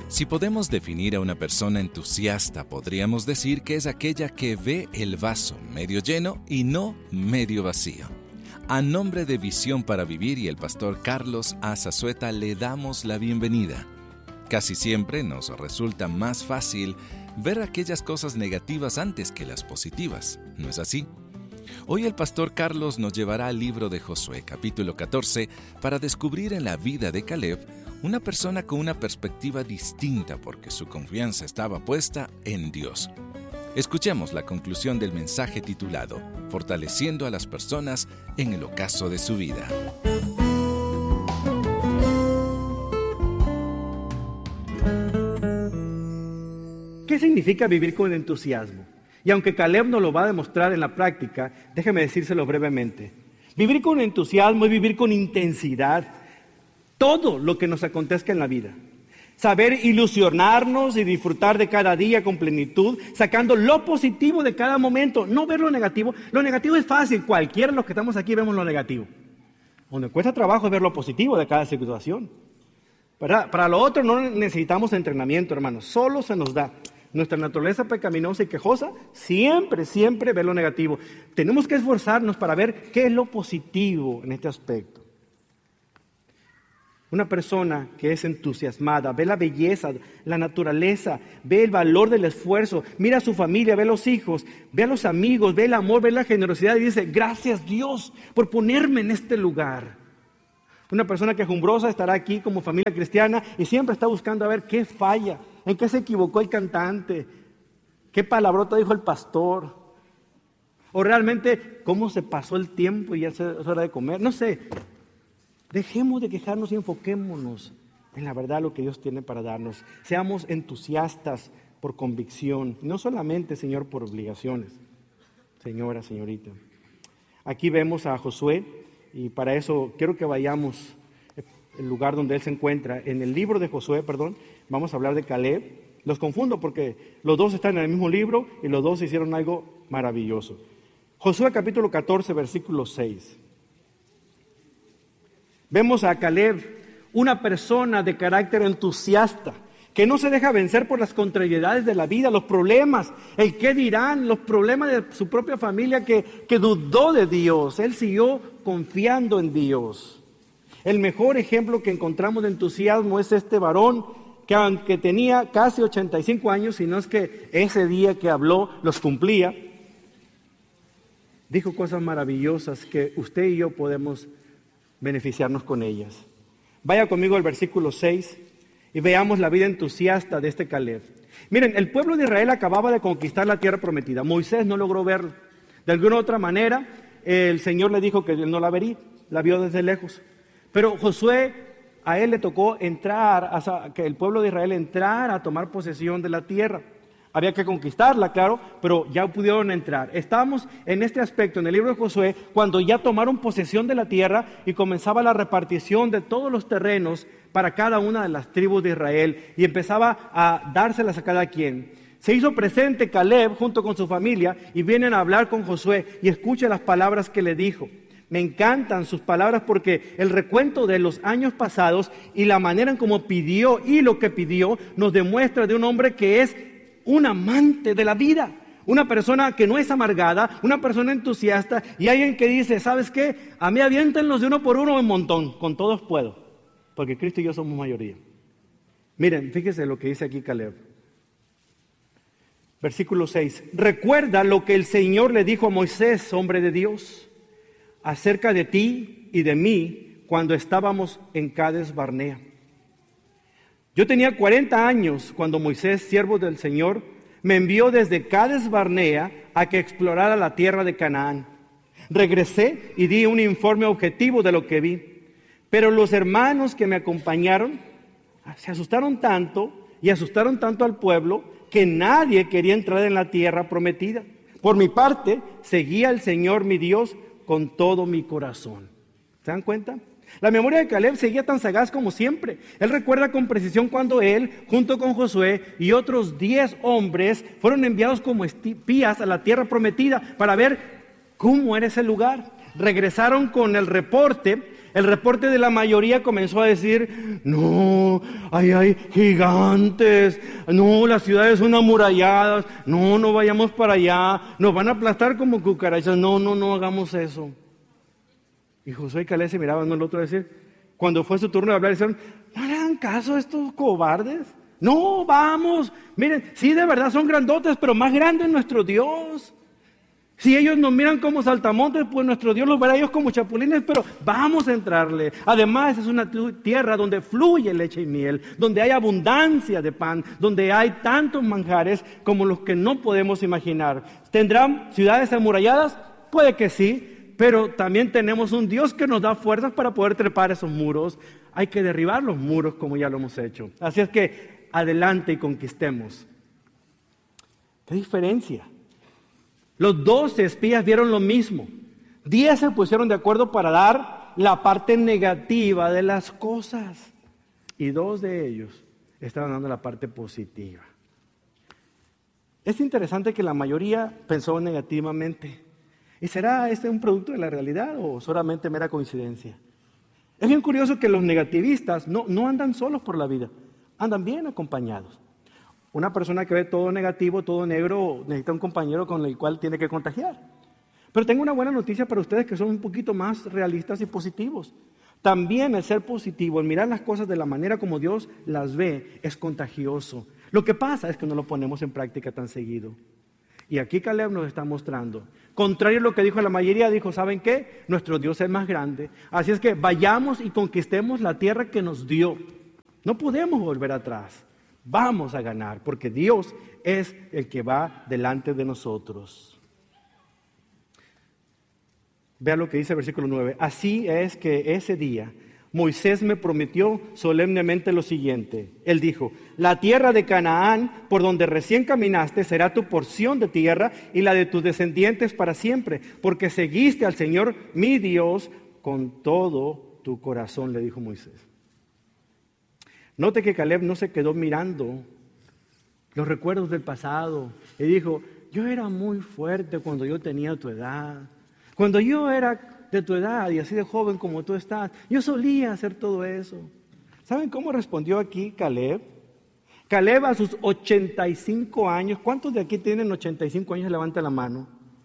Si podemos definir a una persona entusiasta, podríamos decir que es aquella que ve el vaso medio lleno y no medio vacío. A nombre de Visión para Vivir y el pastor Carlos A. Zazueta le damos la bienvenida. Casi siempre nos resulta más fácil ver aquellas cosas negativas antes que las positivas, ¿no es así? Hoy el pastor Carlos nos llevará al libro de Josué, capítulo 14, para descubrir en la vida de Caleb una persona con una perspectiva distinta porque su confianza estaba puesta en Dios. Escuchemos la conclusión del mensaje titulado Fortaleciendo a las personas en el ocaso de su vida. ¿Qué significa vivir con entusiasmo? Y aunque Caleb nos lo va a demostrar en la práctica, déjeme decírselo brevemente. Vivir con entusiasmo es vivir con intensidad todo lo que nos acontezca en la vida. Saber ilusionarnos y disfrutar de cada día con plenitud, sacando lo positivo de cada momento, no ver lo negativo. Lo negativo es fácil, cualquiera de los que estamos aquí vemos lo negativo. Donde cuesta trabajo es ver lo positivo de cada situación. Para lo otro no necesitamos entrenamiento, hermanos, solo se nos da. Nuestra naturaleza pecaminosa y quejosa siempre ve lo negativo. Tenemos que esforzarnos para ver qué es lo positivo en este aspecto. Una persona que es entusiasmada, ve la belleza, la naturaleza, ve el valor del esfuerzo, mira a su familia, ve a los hijos, ve a los amigos, ve el amor, ve la generosidad y dice, gracias Dios por ponerme en este lugar. Una persona quejumbrosa estará aquí como familia cristiana y siempre está buscando a ver qué falla, en qué se equivocó el cantante, qué palabrota dijo el pastor, o realmente cómo se pasó el tiempo y ya es hora de comer, no sé. Dejemos de quejarnos y enfoquémonos en la verdad, lo que Dios tiene para darnos. Seamos entusiastas por convicción, no solamente, Señor, por obligaciones. Señora, señorita. Aquí vemos a Josué y para eso quiero que vayamos al lugar donde él se encuentra. En el libro de Josué, vamos a hablar de Caleb. Los confundo porque los dos están en el mismo libro y los dos hicieron algo maravilloso. Josué capítulo 14, versículo 6. Vemos a Caleb, una persona de carácter entusiasta, que no se deja vencer por las contrariedades de la vida, los problemas, el qué dirán, los problemas de su propia familia que dudó de Dios. Él siguió confiando en Dios. El mejor ejemplo que encontramos de entusiasmo es este varón que aunque tenía casi 85 años, si no es que ese día que habló los cumplía, dijo cosas maravillosas que usted y yo podemos beneficiarnos con ellas. Vaya conmigo al versículo 6 y veamos la vida entusiasta de este Caleb. Miren, el pueblo de Israel acababa de conquistar la tierra prometida. Moisés no logró verlo. De alguna otra manera, el Señor le dijo que él no la vería, la vio desde lejos. Pero Josué, a él le tocó entrar, que el pueblo de Israel entrara a tomar posesión de la tierra. Había que conquistarla, claro, pero ya pudieron entrar. Estábamos en este aspecto, en el libro de Josué, cuando ya tomaron posesión de la tierra y comenzaba la repartición de todos los terrenos para cada una de las tribus de Israel y empezaba a dárselas a cada quien. Se hizo presente Caleb junto con su familia y vienen a hablar con Josué y escucha las palabras que le dijo. Me encantan sus palabras porque el recuento de los años pasados y la manera en cómo pidió y lo que pidió nos demuestra de un hombre que es un amante de la vida, una persona que no es amargada, una persona entusiasta y alguien que dice, ¿sabes qué? A mí aviéntenlos de uno por uno en montón, con todos puedo, porque Cristo y yo somos mayoría. Miren, fíjese lo que dice aquí Caleb. Versículo 6. Recuerda lo que el Señor le dijo a Moisés, hombre de Dios, acerca de ti y de mí cuando estábamos en Cades Barnea. Yo tenía 40 años cuando Moisés, siervo del Señor, me envió desde Cades Barnea a que explorara la tierra de Canaán. Regresé y di un informe objetivo de lo que vi. Pero los hermanos que me acompañaron se asustaron tanto y asustaron tanto al pueblo que nadie quería entrar en la tierra prometida. Por mi parte, seguía al Señor mi Dios con todo mi corazón. ¿Se dan cuenta? La memoria de Caleb seguía tan sagaz como siempre. Él recuerda con precisión cuando él, junto con Josué y otros 10 hombres, fueron enviados como espías a la tierra prometida para ver cómo era ese lugar. Regresaron con el reporte el reporte de la mayoría comenzó a decir, no, ahí hay gigantes, no, las ciudades son amuralladas, no vayamos para allá, nos van a aplastar como cucarachas, no hagamos eso. Y Josué y Caleb se miraban uno al otro a decir, cuando fue su turno de hablar, dijeron, no le hagan caso a estos cobardes, no, vamos, miren, sí de verdad son grandotes, pero más grande es nuestro Dios. Si ellos nos miran como saltamontes, pues nuestro Dios los verá a ellos como chapulines, pero vamos a entrarle. Además, es una tierra donde fluye leche y miel, donde hay abundancia de pan, donde hay tantos manjares como los que no podemos imaginar. ¿Tendrán ciudades amuralladas? Puede que sí, pero también tenemos un Dios que nos da fuerzas para poder trepar esos muros. Hay que derribar los muros como ya lo hemos hecho. Así es que adelante y conquistemos. ¿Qué diferencia? Los 12 espías vieron lo mismo. 10 se pusieron de acuerdo para dar la parte negativa de las cosas. Y 2 de ellos estaban dando la parte positiva. Es interesante que la mayoría pensó negativamente. ¿Y será este un producto de la realidad o solamente mera coincidencia? Es bien curioso que los negativistas no andan solos por la vida, andan bien acompañados. Una persona que ve todo negativo, todo negro, necesita un compañero con el cual tiene que contagiar. Pero tengo una buena noticia para ustedes que son un poquito más realistas y positivos. También el ser positivo, el mirar las cosas de la manera como Dios las ve, es contagioso. Lo que pasa es que no lo ponemos en práctica tan seguido. Y aquí Caleb nos está mostrando. Contrario a lo que dijo la mayoría, dijo, ¿saben qué? Nuestro Dios es más grande. Así es que vayamos y conquistemos la tierra que nos dio. No podemos volver atrás. Vamos a ganar, porque Dios es el que va delante de nosotros. Vea lo que dice el versículo 9. Así es que ese día Moisés me prometió solemnemente lo siguiente. Él dijo, la tierra de Canaán, por donde recién caminaste, será tu porción de tierra y la de tus descendientes para siempre, porque seguiste al Señor mi Dios con todo tu corazón, le dijo Moisés. Note que Caleb no se quedó mirando los recuerdos del pasado y dijo, yo era muy fuerte cuando yo tenía tu edad. Cuando yo era de tu edad y así de joven como tú estás, yo solía hacer todo eso. ¿Saben cómo respondió aquí Caleb? Caleb a sus 85 años, ¿cuántos de aquí tienen 85 años? Levanta la mano.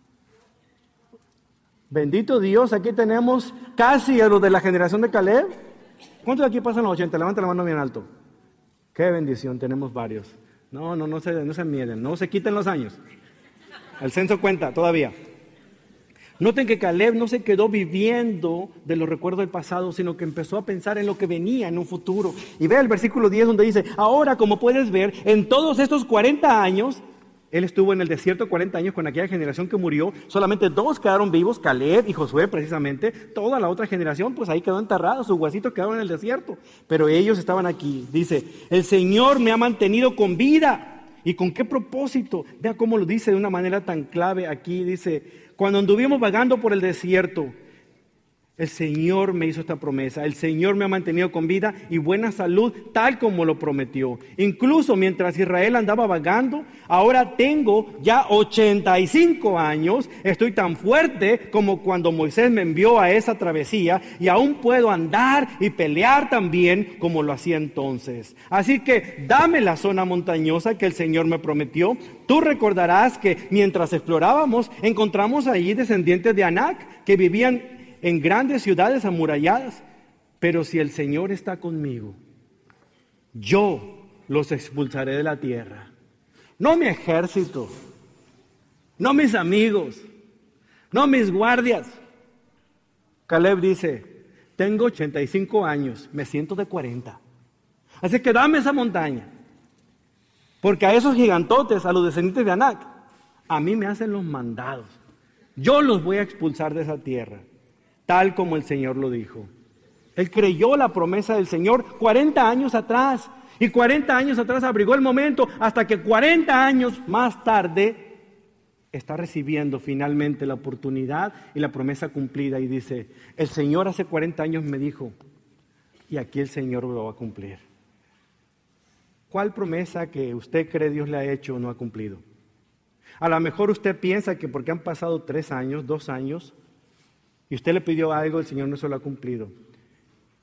Bendito Dios, aquí tenemos casi a los de la generación de Caleb. ¿Cuántos de aquí pasan los 80? Levanta la mano bien alto. Qué bendición, tenemos varios. No se mieden, no se quiten los años. El censo cuenta todavía. Noten que Caleb no se quedó viviendo de los recuerdos del pasado, sino que empezó a pensar en lo que venía en un futuro. Y ve el versículo 10 donde dice, ahora como puedes ver, en todos estos 40 años, él estuvo en el desierto 40 años con aquella generación que murió, solamente 2 quedaron vivos, Caleb y Josué precisamente, toda la otra generación pues ahí quedó enterrada, sus huesitos quedaron en el desierto, pero ellos estaban aquí. Dice, el Señor me ha mantenido con vida. ¿Y con qué propósito? Vea cómo lo dice de una manera tan clave aquí, dice, cuando anduvimos vagando por el desierto, el Señor me hizo esta promesa, el Señor me ha mantenido con vida y buena salud, tal como lo prometió. Incluso mientras Israel andaba vagando, ahora tengo ya 85 años, estoy tan fuerte como cuando Moisés me envió a esa travesía y aún puedo andar y pelear tan bien como lo hacía entonces. Así que dame la zona montañosa que el Señor me prometió. Tú recordarás que mientras explorábamos, encontramos allí descendientes de Anac que vivían en grandes ciudades amuralladas, pero si el Señor está conmigo, yo los expulsaré de la tierra. No mi ejército, no mis amigos, no mis guardias. Caleb dice, tengo 85 años, me siento de 40. Así que dame esa montaña, porque a esos gigantotes, a los descendientes de Anac, a mí me hacen los mandados. Yo los voy a expulsar de esa tierra. Tal como el Señor lo dijo. Él creyó la promesa del Señor 40 años atrás. Y 40 años atrás abrigó el momento hasta que 40 años más tarde está recibiendo finalmente la oportunidad y la promesa cumplida. Y dice, el Señor hace 40 años me dijo, y aquí el Señor lo va a cumplir. ¿Cuál promesa que usted cree Dios le ha hecho no ha cumplido? A lo mejor usted piensa que porque han pasado 3 años, 2 años, y usted le pidió algo, el Señor no se lo ha cumplido.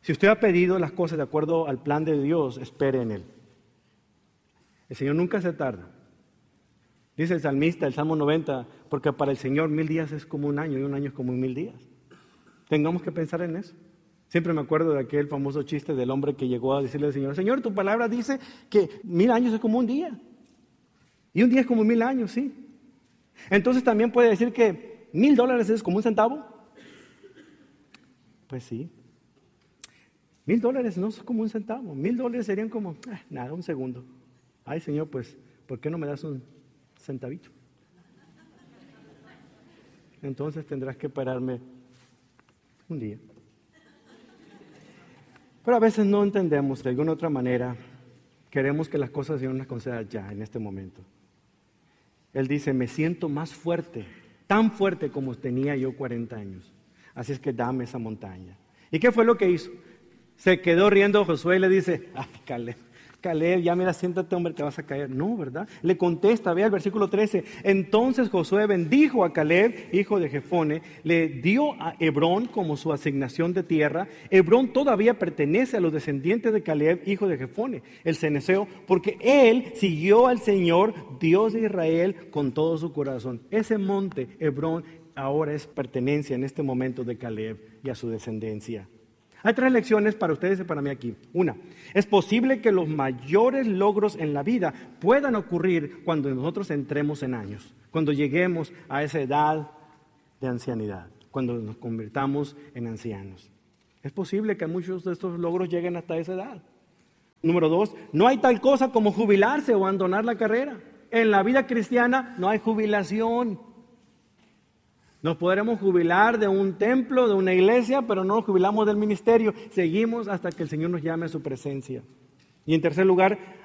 Si usted ha pedido las cosas de acuerdo al plan de Dios, espere en Él. El Señor nunca se tarda. Dice el salmista, el Salmo 90, porque para el Señor 1000 días es como un año y un año es como 1000 días. Tengamos que pensar en eso. Siempre me acuerdo de aquel famoso chiste del hombre que llegó a decirle al Señor, Señor, tu palabra dice que 1000 años es como un día. Y un día es como 1000 años, sí. Entonces también puede decir que $1000 es como un centavo. Pues sí. $1000 no es como un centavo. $1000 serían como, nada, un segundo. Ay, Señor, pues, ¿por qué no me das un centavito? Entonces tendrás que pararme un día. Pero a veces no entendemos de alguna otra manera. Queremos que las cosas Dios nos conceda ya, en este momento. Él dice, me siento más fuerte, tan fuerte como tenía yo 40 años. Así es que dame esa montaña. ¿Y qué fue lo que hizo? Se quedó riendo Josué y le dice, ay, Caleb, ya mira, siéntate, hombre, te vas a caer. No, ¿verdad? Le contesta, vea el versículo 13. Entonces Josué bendijo a Caleb, hijo de Jefone, le dio a Hebrón como su asignación de tierra. Hebrón todavía pertenece a los descendientes de Caleb, hijo de Jefone, el cenezeo, porque él siguió al Señor, Dios de Israel, con todo su corazón. Ese monte, Hebrón, ahora es pertenencia en este momento de Caleb y a su descendencia. Hay 3 lecciones para ustedes y para mí aquí. Una, es posible que los mayores logros en la vida puedan ocurrir cuando nosotros entremos en años, cuando lleguemos a esa edad de ancianidad, cuando nos convirtamos en ancianos. Es posible que muchos de estos logros lleguen hasta esa edad. Número 2, no hay tal cosa como jubilarse o abandonar la carrera. En la vida cristiana no hay jubilación. Nos podremos jubilar de un templo, de una iglesia, pero no nos jubilamos del ministerio. Seguimos hasta que el Señor nos llame a su presencia. Y en tercer lugar,